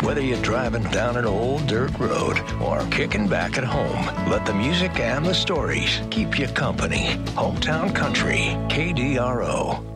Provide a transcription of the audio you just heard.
Whether you're driving down an old dirt road or kicking back at home, let the music and the stories keep you company. Hometown Country, KDRO.